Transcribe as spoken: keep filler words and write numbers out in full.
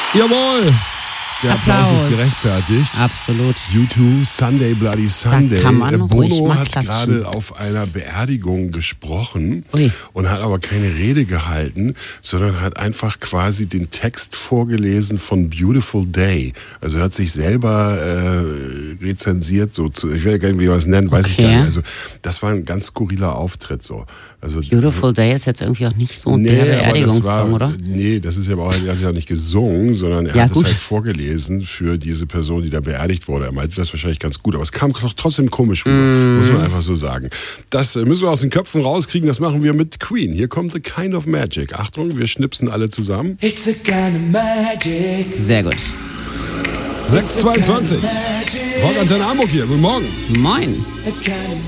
Jawohl! Der Applaus. Applaus ist gerechtfertigt. Absolut. U zwei, Sunday Bloody Sunday. Da kann man Bono hat gerade auf einer Beerdigung gesprochen Ui. und hat aber keine Rede gehalten, sondern hat einfach quasi den Text vorgelesen von Beautiful Day. Also er hat sich selber äh, rezensiert, so zu, ich will gar nicht, wie man es nennt, weiß okay. ich gar nicht. Also das war ein ganz skurriler Auftritt so. Also, Beautiful Day ist jetzt irgendwie auch nicht so nee, der Beerdigungssong, oder? Nee, das ist ja auch, er hat ja nicht gesungen, sondern er ja, hat gut. es halt vorgelesen für diese Person, die da beerdigt wurde. Er meinte das wahrscheinlich ganz gut, aber es kam doch trotzdem komisch rüber, mm. muss man einfach so sagen. Das müssen wir aus den Köpfen rauskriegen, das machen wir mit Queen. Hier kommt The Kind of Magic. Achtung, wir schnipsen alle zusammen. It's a kind of magic. Sehr gut. sechs zweiundzwanzig. Rockantenne Hamburg hier, guten Morgen. Moin.